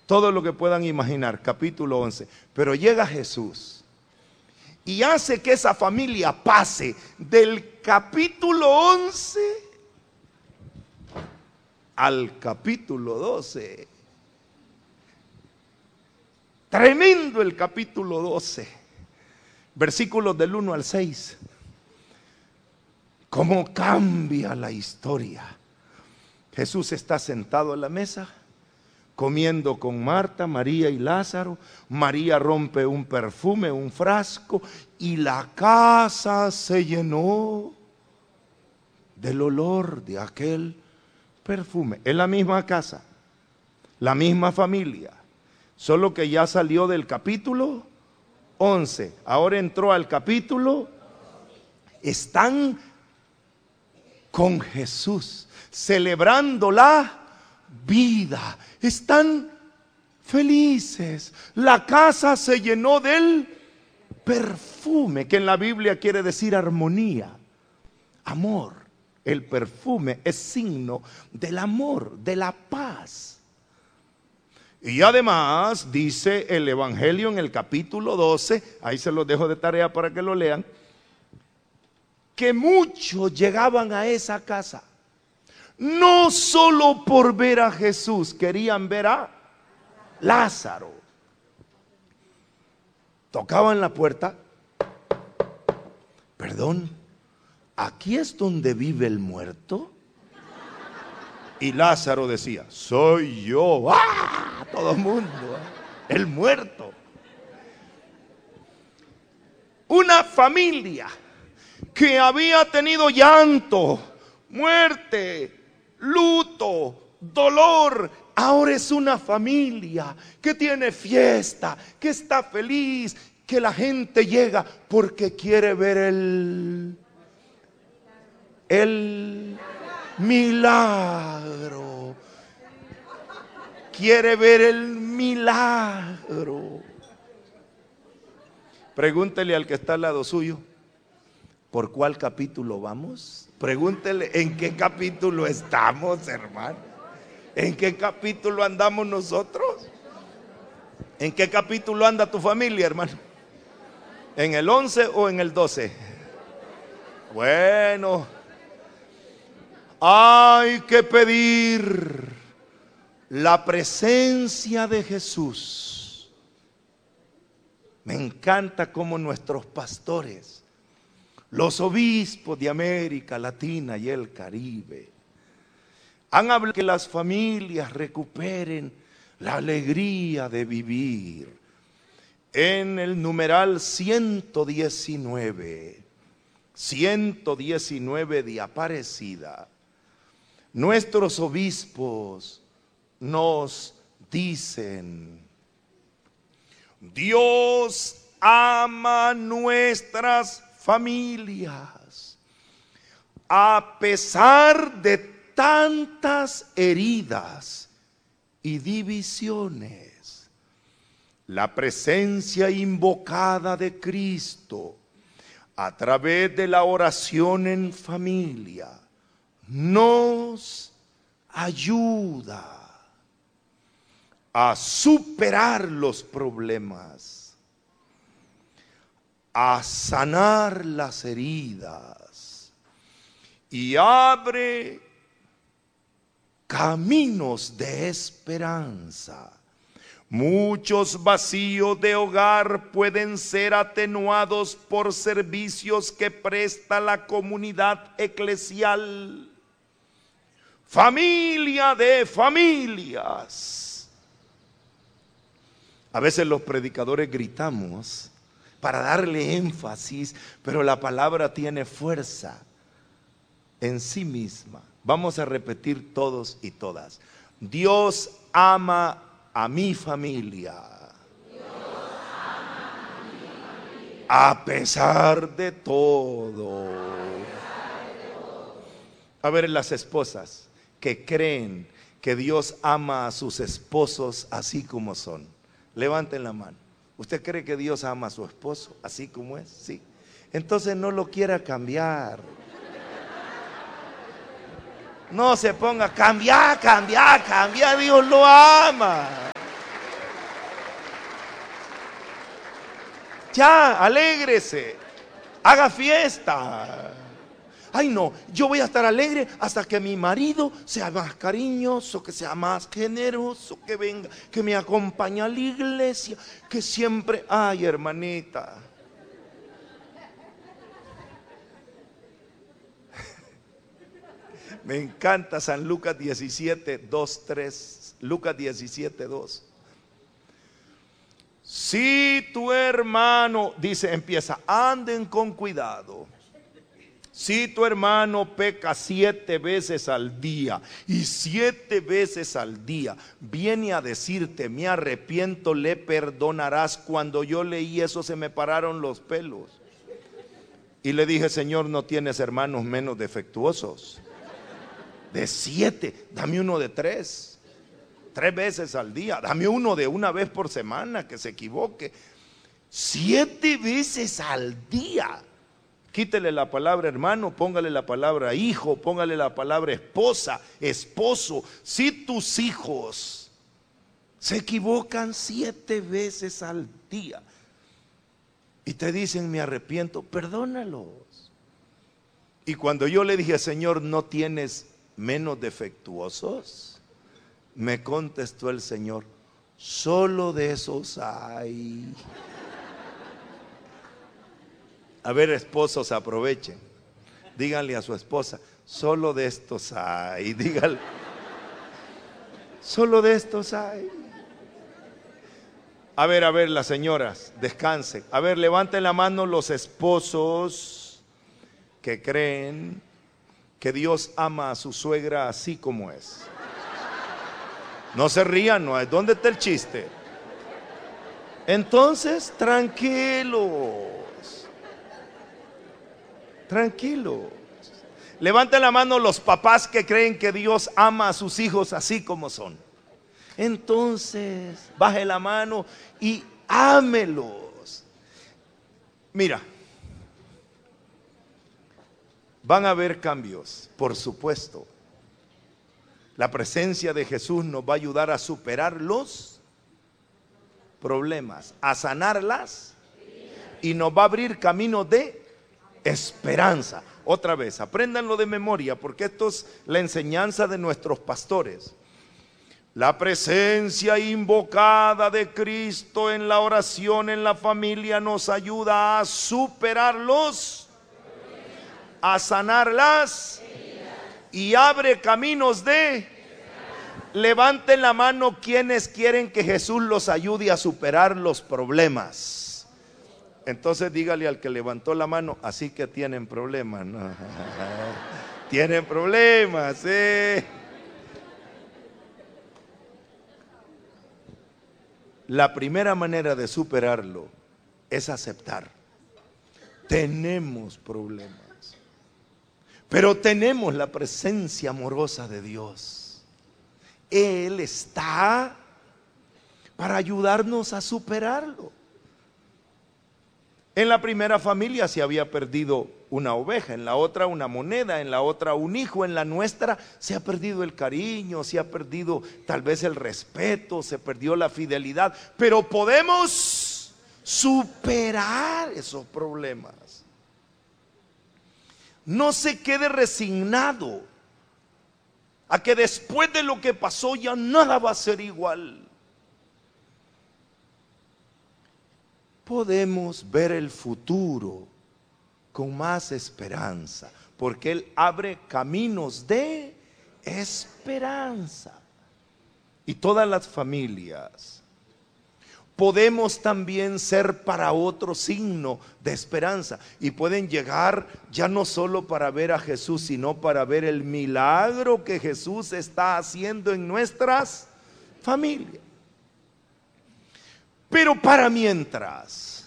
todo lo que puedan imaginar, capítulo 11. Pero llega Jesús y hace que esa familia pase del capítulo 11 al capítulo 12. Tremendo el capítulo 12, versículos del 1 al 6. Cómo cambia la historia. Jesús está sentado a la mesa, comiendo con Marta, María y Lázaro. María rompe un perfume, un frasco, y la casa se llenó del olor de aquel perfume. Es la misma casa, la misma familia, solo que ya salió del capítulo 11, ahora entró al capítulo. Están con Jesús, celebrando la vida, están felices. La casa se llenó del perfume, que en la Biblia quiere decir armonía, amor. El perfume es signo del amor, de la paz. Y además dice el Evangelio en el capítulo 12, ahí se los dejo de tarea para que lo lean, que muchos llegaban a esa casa, no solo por ver a Jesús, querían ver a Lázaro. Tocaban la puerta. Perdón, ¿aquí es donde vive el muerto? Y Lázaro decía, soy yo. ¡Ah! Todo el mundo, el muerto. Una familia que había tenido llanto, muerte, luto, dolor, ahora es una familia que tiene fiesta, que está feliz, que la gente llega porque quiere ver el milagro. Quiere ver el milagro. Pregúntele al que está al lado suyo, ¿por cuál capítulo vamos? Pregúntele en qué capítulo estamos, hermano. ¿En qué capítulo andamos nosotros? ¿En qué capítulo anda tu familia, hermano? ¿En el 11 o en el 12? Bueno, hay que pedir la presencia de Jesús. Me encanta cómo nuestros pastores, los obispos de América Latina y el Caribe, han hablado que las familias recuperen la alegría de vivir. En el numeral 119 de Aparecida, nuestros obispos nos dicen: Dios ama nuestras familias a pesar de tantas heridas y divisiones. La presencia invocada de Cristo a través de la oración en familia nos ayuda a superar los problemas, a sanar las heridas y abre caminos de esperanza. Muchos vacíos de hogar pueden ser atenuados por servicios que presta la comunidad eclesial. Familia de familias. A veces los predicadores gritamos para darle énfasis, pero la palabra tiene fuerza en sí misma. Vamos a repetir todos y todas. Dios ama a mi familia. Dios ama a mi familia. A pesar de todo. A ver, las esposas que creen que Dios ama a sus esposos así como son, levanten la mano. ¿Usted cree que Dios ama a su esposo así como es? Sí. Entonces no lo quiera cambiar. No se ponga cambiar, Dios lo ama. Ya, alégrese, haga fiesta. Ay no, yo voy a estar alegre hasta que mi marido sea más cariñoso, que sea más generoso, que venga, que me acompañe a la iglesia, que siempre, ay hermanita. Me encanta San Lucas 17, 2, 3. Lucas 17, 2. Si tu hermano, dice, empieza, anden con cuidado. Si tu hermano peca 7 veces al día y 7 veces al día viene a decirte, me arrepiento, le perdonarás. Cuando yo leí eso se me pararon los pelos. Y le dije, Señor, no tienes hermanos menos defectuosos. De 7, dame uno de 3. 3 veces al día, dame uno de 1 vez por semana que se equivoque. 7 veces al día. Quítele la palabra hermano, póngale la palabra hijo, póngale la palabra esposa, esposo. Si tus hijos se equivocan 7 veces al día y te dicen me arrepiento, perdónalos. Y cuando yo le dije, Señor, ¿no tienes menos defectuosos? Me contestó el Señor, solo de esos hay. A ver, esposos, aprovechen. Díganle a su esposa, solo de estos hay. Díganle, solo de estos hay. A ver, las señoras, descansen. A ver, levanten la mano los esposos que creen que Dios ama a su suegra así como es. No se rían, no. ¿Dónde está el chiste? Entonces, tranquilos. Tranquilos. Levanten la mano los papás que creen que Dios ama a sus hijos así como son. Entonces, baje la mano y ámelos. Mira, van a haber cambios, por supuesto. La presencia de Jesús nos va a ayudar a superar los problemas, a sanarlas y nos va a abrir caminos de esperanza. Otra vez, apréndanlo de memoria porque esto es la enseñanza de nuestros pastores. La presencia invocada de Cristo en la oración, en la familia, nos ayuda a superarlos, a sanarlas y abre caminos de. Levanten la mano quienes quieren que Jesús los ayude a superar los problemas. Entonces dígale al que levantó la mano, así que tienen problemas, ¿no? Tienen problemas, La primera manera de superarlo es aceptar. Tenemos problemas, pero tenemos la presencia amorosa de Dios. Él está para ayudarnos a superarlo. En la primera familia se había perdido una oveja, en la otra una moneda, en la otra un hijo, en la nuestra se ha perdido el cariño, se ha perdido tal vez el respeto, se perdió la fidelidad, pero podemos superar esos problemas. No se quede resignado a que después de lo que pasó ya nada va a ser igual. Podemos ver el futuro con más esperanza, porque Él abre caminos de esperanza. Y todas las familias podemos también ser para otro signo de esperanza, y pueden llegar ya no solo para ver a Jesús, sino para ver el milagro que Jesús está haciendo en nuestras familias. Pero para mientras,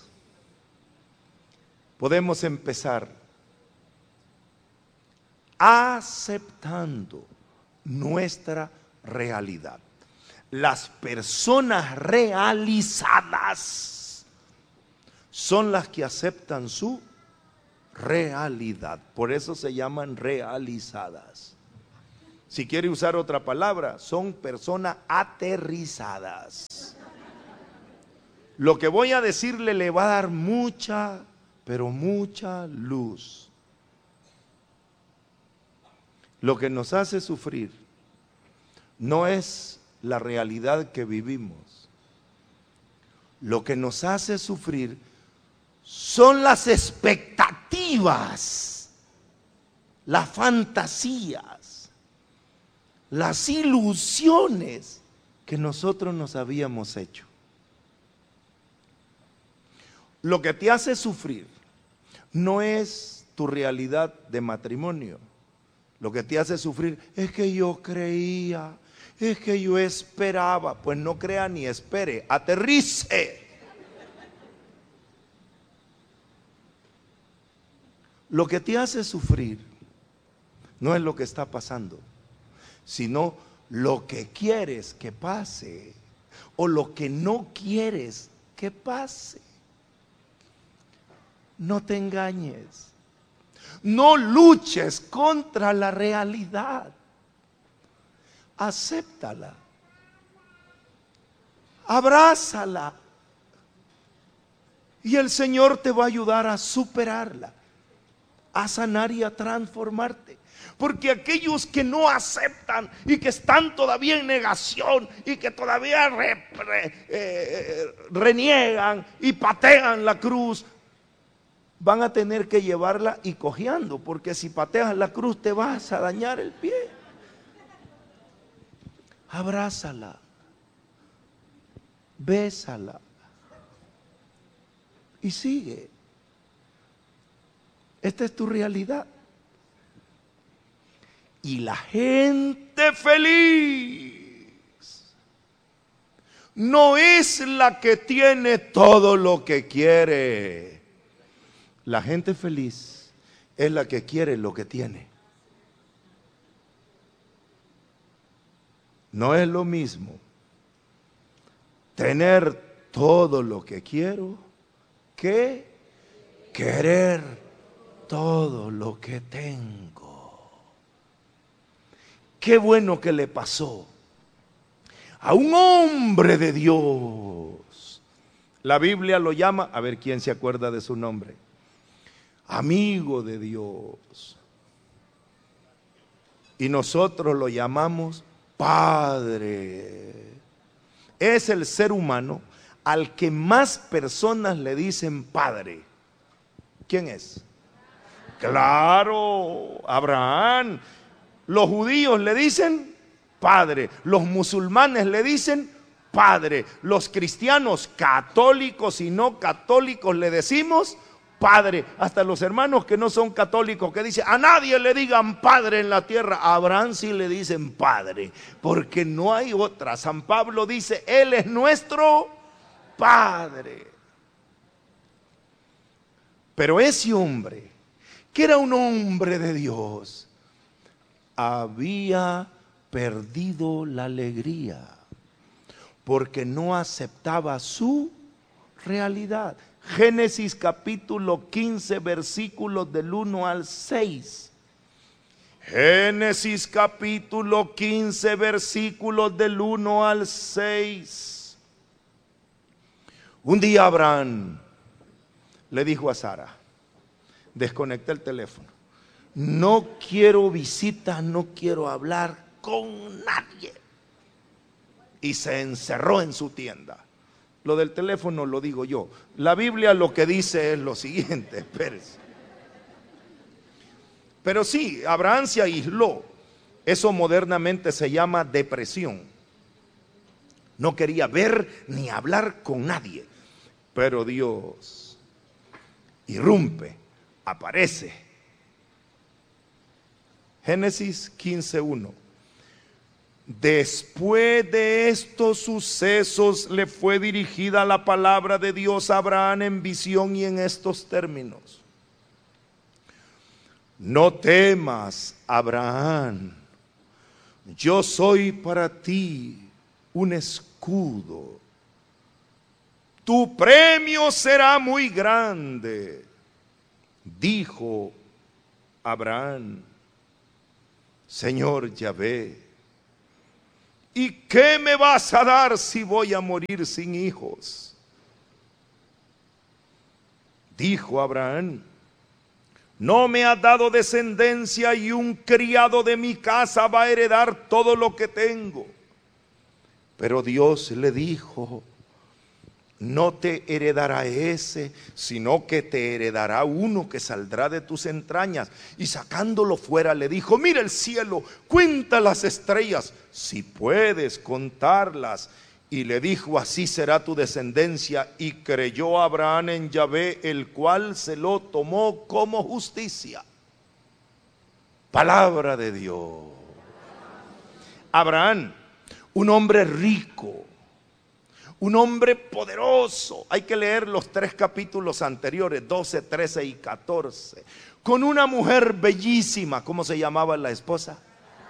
podemos empezar aceptando nuestra realidad. Las personas realizadas son las que aceptan su realidad. Por eso se llaman realizadas. Si quiere usar otra palabra, son personas aterrizadas. Lo que voy a decirle le va a dar mucha, pero mucha luz. Lo que nos hace sufrir no es la realidad que vivimos. Lo que nos hace sufrir son las expectativas, las fantasías, las ilusiones que nosotros nos habíamos hecho. Lo que te hace sufrir no es tu realidad de matrimonio. Lo que te hace sufrir es que yo creía, es que yo esperaba. Pues no crea ni espere, aterrice. Lo que te hace sufrir no es lo que está pasando, sino lo que quieres que pase o lo que no quieres que pase. No te engañes, no luches contra la realidad, acéptala, abrázala y el Señor te va a ayudar a superarla, a sanar y a transformarte. Porque aquellos que no aceptan y que están todavía en negación y que todavía reniegan y patean la cruz, van a tener que llevarla y cojeando, porque si pateas la cruz te vas a dañar el pie. Abrázala, bésala y sigue. Esta es tu realidad. Y la gente feliz no es la que tiene todo lo que quiere. La gente feliz es la que quiere lo que tiene. No es lo mismo tener todo lo que quiero que querer todo lo que tengo. Qué bueno que le pasó a un hombre de Dios. La Biblia lo llama, a ver quién se acuerda de su nombre, amigo de Dios. Y nosotros lo llamamos Padre. Es el ser humano al que más personas le dicen Padre. ¿Quién es? Claro, Abraham. Los judíos le dicen Padre, los musulmanes le dicen Padre, los cristianos católicos y no católicos le decimos Padre. Hasta los hermanos que no son católicos que dicen a nadie le digan Padre en la tierra, a Abraham sí le dicen Padre, porque no hay otra. San Pablo dice, Él es nuestro Padre. Pero ese hombre, que era un hombre de Dios, había perdido la alegría porque no aceptaba su realidad. Génesis capítulo 15 versículos del 1 al 6. Génesis capítulo 15 versículos del 1 al 6. Un día Abraham le dijo a Sara, desconecta el teléfono. No quiero visitas, no quiero hablar con nadie. Y se encerró en su tienda. Lo del teléfono lo digo yo. La Biblia lo que dice es lo siguiente, espérese. Pero sí, Abraham se aisló. Eso modernamente se llama depresión. No quería ver ni hablar con nadie. Pero Dios irrumpe, aparece. Génesis 15:1. Después de estos sucesos le fue dirigida la palabra de Dios a Abraham en visión y en estos términos: no temas, Abraham, yo soy para ti un escudo. Tu premio será muy grande. Dijo Abraham: Señor Yahvé, ¿y qué me vas a dar si voy a morir sin hijos? Dijo Abraham: no me has dado descendencia y un criado de mi casa va a heredar todo lo que tengo. Pero Dios le dijo: no te heredará ese, sino que te heredará uno que saldrá de tus entrañas. Y sacándolo fuera le dijo: mira el cielo, cuenta las estrellas, si puedes contarlas. Y le dijo: así será tu descendencia. Y creyó Abraham en Yahvé, el cual se lo tomó como justicia. Palabra de Dios. Abraham, un hombre rico, un hombre poderoso. Hay que leer los 3 capítulos anteriores, 12, 13 y 14. Con una mujer bellísima. ¿Cómo se llamaba la esposa?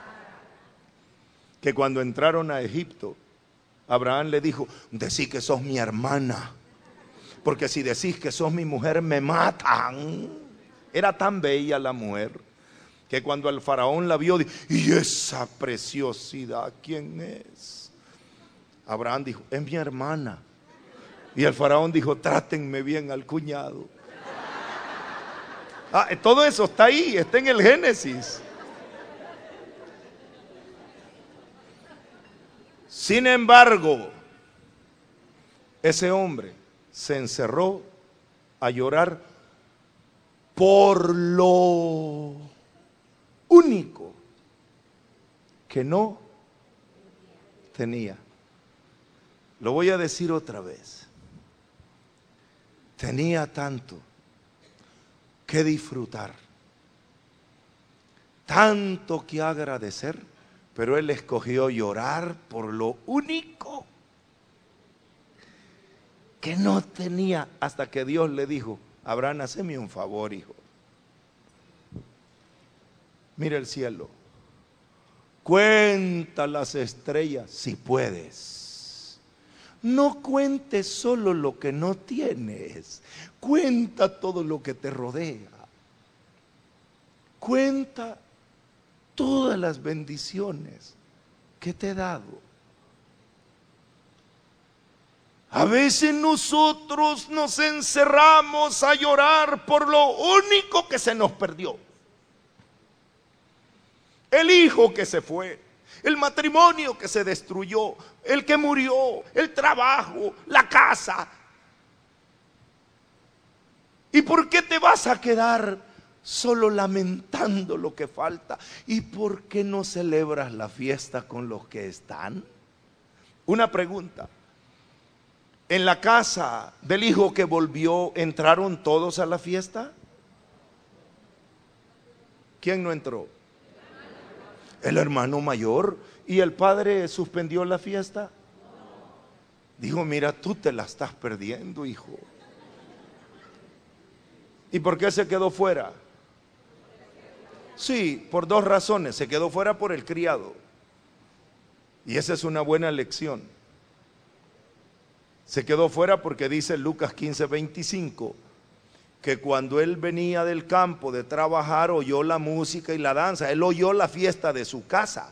Que cuando entraron a Egipto, Abraham le dijo: decí que sos mi hermana, porque si decís que sos mi mujer me matan. Era tan bella la mujer que cuando el faraón la vio, dijo: ¿y esa preciosidad quién es? Abraham dijo: es mi hermana. Y el faraón dijo: trátenme bien al cuñado. Todo eso está ahí, está en el Génesis. Sin embargo, ese hombre se encerró a llorar por lo único que no tenía. Lo voy a decir otra vez. Tenía tanto que disfrutar, tanto que agradecer, pero él escogió llorar por lo único que no tenía, hasta que Dios le dijo: Abraham, haceme un favor, hijo. Mira el cielo, cuenta las estrellas si puedes. No cuentes solo lo que no tienes, cuenta todo lo que te rodea. Cuenta todas las bendiciones que te he dado. A veces nosotros nos encerramos a llorar por lo único que se nos perdió. El hijo que se fue, el matrimonio que se destruyó, el que murió, el trabajo, la casa. ¿Y por qué te vas a quedar solo lamentando lo que falta? ¿Y por qué no celebras la fiesta con los que están? Una pregunta. ¿En la casa del hijo que volvió entraron todos a la fiesta? ¿Quién no entró? El hermano mayor. ¿Y el padre suspendió la fiesta? Dijo: mira, tú te la estás perdiendo, hijo. ¿Y por qué se quedó fuera? Sí, por 2 razones. Se quedó fuera por el criado. Y esa es una buena lección. Se quedó fuera porque dice Lucas 15:25 que cuando él venía del campo de trabajar, oyó la música y la danza. Él oyó la fiesta de su casa.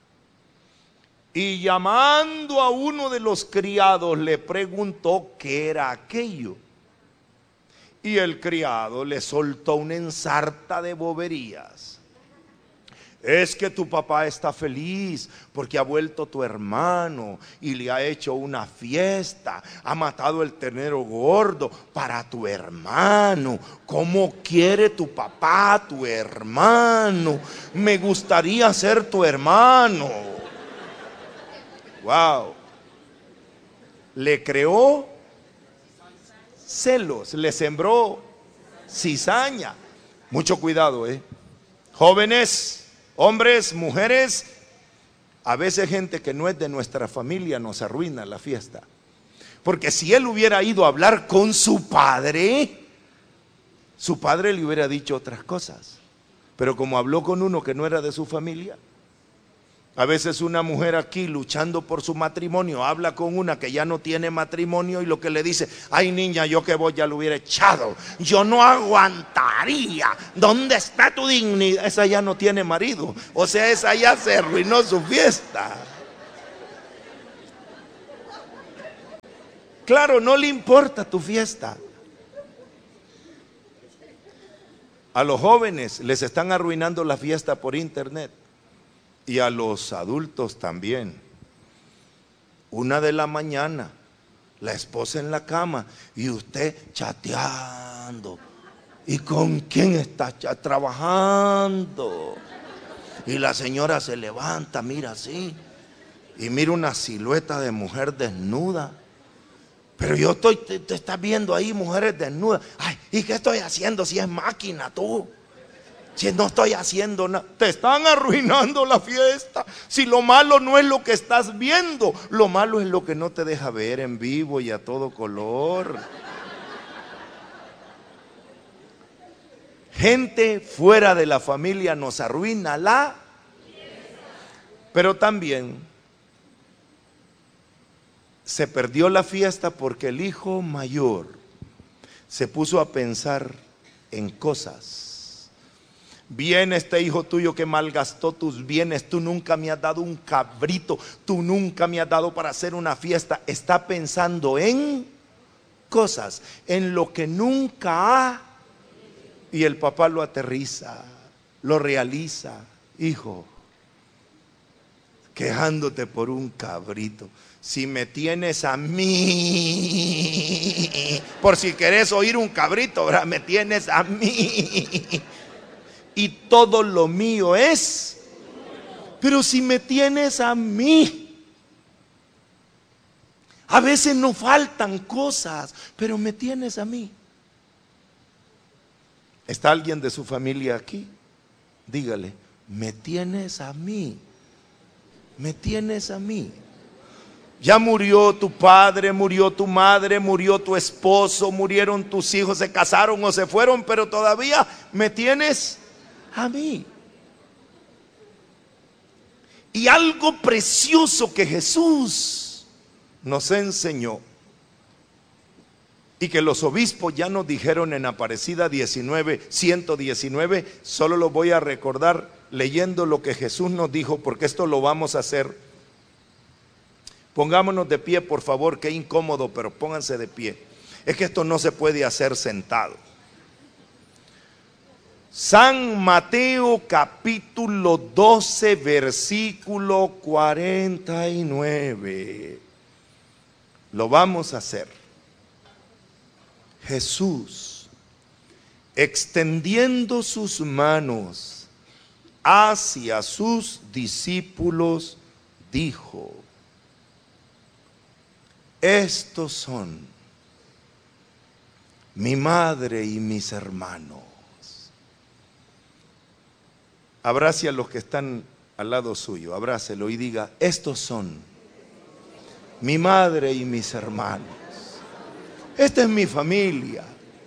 Y llamando a uno de los criados le preguntó qué era aquello. Y el criado le soltó una ensarta de boberías. Es que tu papá está feliz porque ha vuelto tu hermano y le ha hecho una fiesta. Ha matado el ternero gordo para tu hermano. ¿Cómo quiere tu papá a tu hermano? Me gustaría ser tu hermano. Wow. Le creó celos, le sembró cizaña. Mucho cuidado, jóvenes, hombres, mujeres. A veces gente que no es de nuestra familia nos arruina la fiesta. Porque si él hubiera ido a hablar con su padre le hubiera dicho otras cosas. Pero como habló con uno que no era de su familia. A veces una mujer aquí luchando por su matrimonio habla con una que ya no tiene matrimonio y lo que le dice: ay niña, yo que vos ya lo hubiera echado, yo no aguantaría, ¿dónde está tu dignidad? Esa ya no tiene marido, o sea, esa ya se arruinó su fiesta. Claro, no le importa tu fiesta. A los jóvenes les están arruinando la fiesta por internet y a los adultos también. 1 de la mañana, la esposa en la cama y usted chateando. ¿Y con quién está trabajando? Y la señora se levanta, mira así, y mira una silueta de mujer desnuda. Pero te estás viendo ahí mujeres desnudas. Ay, ¿y qué estoy haciendo si es máquina tú? Si no estoy haciendo nada. Te están arruinando la fiesta. Si lo malo no es lo que estás viendo, lo malo es lo que no te deja ver en vivo y a todo color. Gente fuera de la familia nos arruina la fiesta. Pero también se perdió la fiesta porque el hijo mayor se puso a pensar en cosas. Viene este hijo tuyo que malgastó tus bienes, tú nunca me has dado un cabrito, tú nunca me has dado para hacer una fiesta. Está pensando en cosas, en lo que nunca ha. Y el papá lo aterriza, lo realiza. Hijo, quejándote por un cabrito. Si me tienes a mí, por si querés oír un cabrito, ¿verdad? Me tienes a mí. Y todo lo mío es. Pero si me tienes a mí. A veces nos faltan cosas, pero me tienes a mí. ¿Está alguien de su familia aquí? Dígale, me tienes a mí. Me tienes a mí. Ya murió tu padre, murió tu madre, murió tu esposo, murieron tus hijos, se casaron o se fueron, pero todavía me tienes a mí. Y algo precioso que Jesús nos enseñó y que los obispos ya nos dijeron en Aparecida 119, solo lo voy a recordar leyendo lo que Jesús nos dijo, porque esto lo vamos a hacer. Pongámonos de pie, por favor, qué incómodo, pero pónganse de pie. Es que esto no se puede hacer sentado. San Mateo capítulo 12, versículo 49. Lo vamos a hacer. Jesús, extendiendo sus manos hacia sus discípulos, dijo: estos son mi madre y mis hermanos. Abrace a los que están al lado suyo, abrácelo y diga: estos son mi madre y mis hermanos. Esta es mi familia.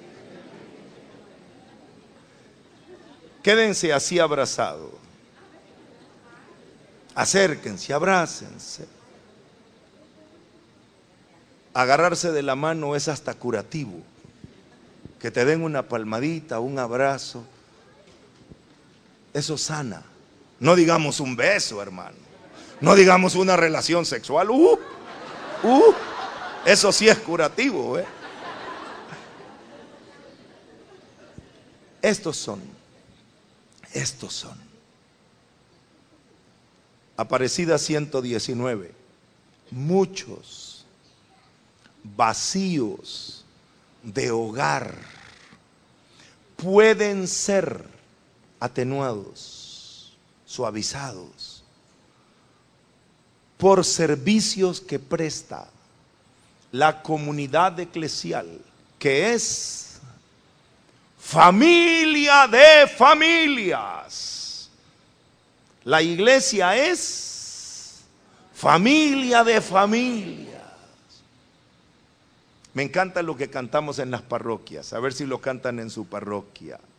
Quédense así abrazados. Acérquense, abrácense. Agarrarse de la mano es hasta curativo. Que te den una palmadita, un abrazo, eso sana. No digamos un beso, hermano. No digamos una relación sexual. Eso sí es curativo, ¿eh? Estos son. Aparecida 119. Muchos vacíos de hogar pueden ser atenuados, suavizados por servicios que presta la comunidad eclesial, que es familia de familias. La iglesia es familia de familias. Me encanta lo que cantamos en las parroquias, a ver si lo cantan en su parroquia.